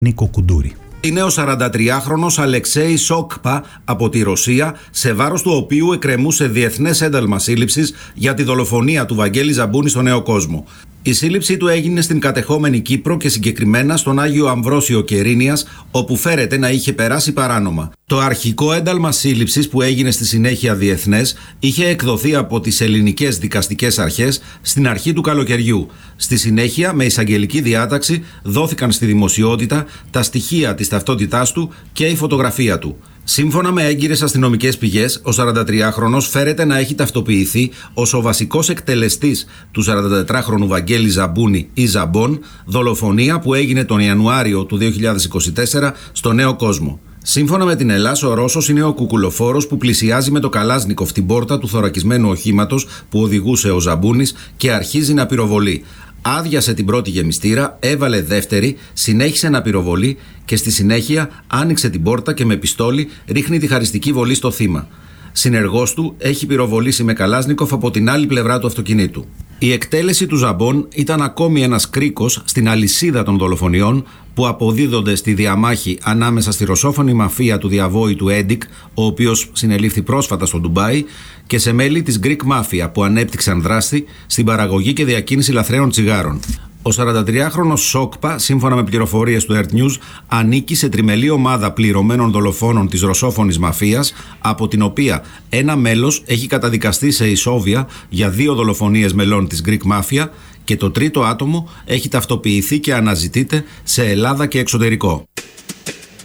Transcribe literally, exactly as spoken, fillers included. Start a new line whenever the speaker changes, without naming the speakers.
Νίκο Κουντούρη.
Είναι ο σαραντατριάχρονος Αλεξέη Σόκπα από τη Ρωσία, σε βάρος του οποίου εκκρεμούσε διεθνές ένταλμα σύλληψης για τη δολοφονία του Βαγγέλη Ζαμπούνη στο Νέο Κόσμο. Η σύλληψή του έγινε στην κατεχόμενη Κύπρο και συγκεκριμένα στον Άγιο Αμβρόσιο Κερίνιας, όπου φέρεται να είχε περάσει παράνομα. Το αρχικό ένταλμα σύλληψης, που έγινε στη συνέχεια διεθνές, είχε εκδοθεί από τις ελληνικές δικαστικές αρχές στην αρχή του καλοκαιριού. Στη συνέχεια, με εισαγγελική διάταξη, δόθηκαν στη δημοσιότητα τα στοιχεία της ταυτότητάς του και η φωτογραφία του. Σύμφωνα με έγκυρες αστυνομικές πηγές, ο σαραντατριάχρονος φέρεται να έχει ταυτοποιηθεί ως ο βασικός εκτελεστής του σαραντατετράχρονου Βαγγέλη Ζαμπούνη ή Ζαμπόν, δολοφονία που έγινε τον Ιανουάριο του δύο χιλιάδες είκοσι τέσσερα στο Νέο Κόσμο. Σύμφωνα με την Ελλάς, ο Ρώσος είναι ο κουκουλοφόρος που πλησιάζει με το Καλάζνικοφ την πόρτα του θωρακισμένου οχήματος που οδηγούσε ο Ζαμπούνης και αρχίζει να πυροβολεί. Άδειασε την πρώτη γεμιστήρα, έβαλε δεύτερη, συνέχισε να πυροβολεί και στη συνέχεια άνοιξε την πόρτα και με πιστόλι ρίχνει τη χαριστική βολή στο θύμα. Συνεργός του έχει πυροβολήσει με Καλάζνικοφ από την άλλη πλευρά του αυτοκινήτου. Η εκτέλεση του Ζαμπόν ήταν ακόμη ένας κρίκος στην αλυσίδα των δολοφονιών που αποδίδονται στη διαμάχη ανάμεσα στη ρωσόφωνη μαφία του διαβόητου Έντικ, ο οποίος συνελήφθη πρόσφατα στο Ντουμπάι, και σε μέλη της Greek Mafia που ανέπτυξαν δράση στην παραγωγή και διακίνηση λαθρέων τσιγάρων. Ο σαραντατριάχρονος Σόκπα, σύμφωνα με πληροφορίες του Earth News, ανήκει σε τριμελή ομάδα πληρωμένων δολοφόνων της ρωσόφωνης μαφίας, από την οποία ένα μέλος έχει καταδικαστεί σε ισόβια για δύο δολοφονίες μελών της Greek Mafia και το τρίτο άτομο έχει ταυτοποιηθεί και αναζητείται σε Ελλάδα και εξωτερικό.